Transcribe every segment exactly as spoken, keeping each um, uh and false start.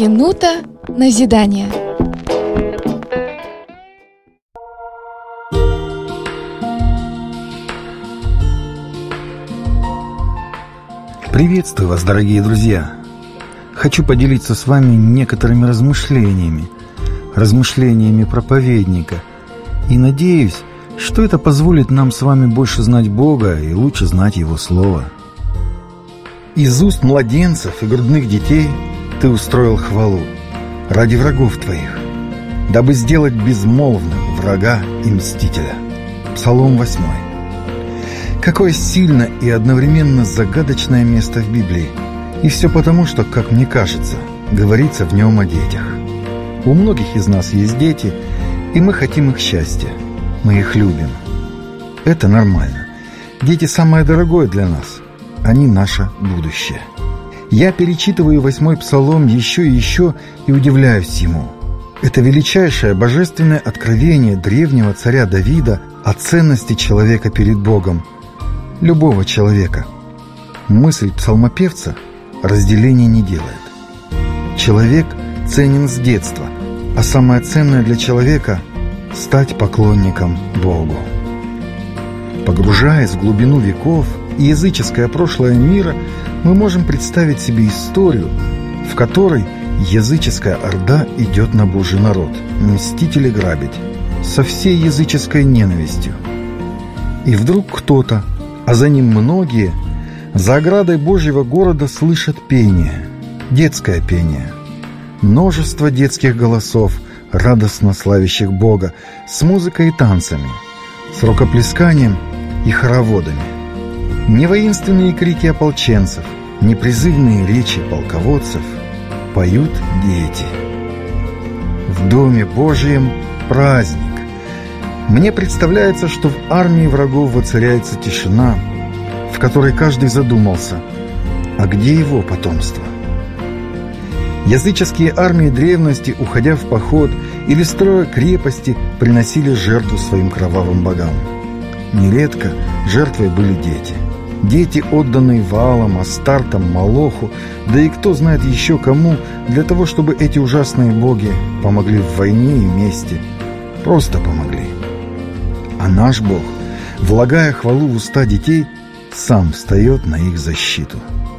Минута назидания. Приветствую вас, дорогие друзья! Хочу поделиться с вами некоторыми размышлениями, размышлениями проповедника, и надеюсь, что это позволит нам с вами больше знать Бога и лучше знать Его Слово. Из уст младенцев и грудных детей Ты устроил хвалу ради врагов Твоих, дабы сделать безмолвным врага и мстителя. Псалом восьмой. Какое сильное и одновременно загадочное место в Библии. И все потому, что, как мне кажется, говорится в нем о детях. У многих из нас есть дети, и мы хотим их счастья. Мы их любим. Это нормально. Дети самое дорогое для нас. Они наше будущее. Я перечитываю восьмой псалом еще и еще и удивляюсь ему. Это величайшее божественное откровение древнего царя Давида о ценности человека перед Богом. Любого человека. Мысль псалмопевца разделения не делает. Человек ценен с детства, а самое ценное для человека – стать поклонником Богу. Погружаясь в глубину веков и языческое прошлое мира, мы можем представить себе историю, в которой языческая орда идет на Божий народ, мстить или грабить, со всей языческой ненавистью. И вдруг кто-то, а за ним многие, за оградой Божьего города слышат пение, детское пение. Множество детских голосов, радостно славящих Бога, с музыкой и танцами, с рукоплесканием и хороводами. Не воинственные крики ополченцев, не призывные речи полководцев, поют дети. В Доме Божьем праздник. Мне представляется, что в армии врагов воцаряется тишина, в которой каждый задумался, а где его потомство? Языческие армии древности, уходя в поход или строя крепости, приносили жертву своим кровавым богам. Нередко жертвой были дети. Дети, отданные Ваалам, Астартам, Молоху, да и кто знает еще кому, для того, чтобы эти ужасные боги помогли в войне и мести. Просто помогли. А наш Бог, влагая хвалу в уста детей, сам встает на их защиту.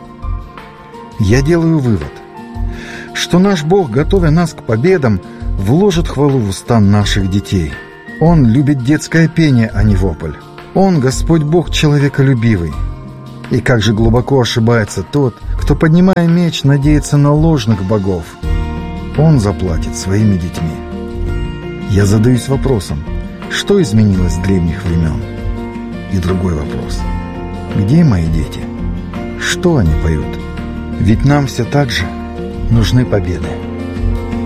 Я делаю вывод, что наш Бог, готовя нас к победам, вложит хвалу в уста наших детей. Он любит детское пение, а не вопль. Он, Господь Бог, человеколюбивый. И как же глубоко ошибается тот, кто, поднимая меч, надеется на ложных богов. Он заплатит своими детьми. Я задаюсь вопросом, что изменилось с древних времен? И другой вопрос. Где мои дети? Что они поют? Ведь нам все так же нужны победы.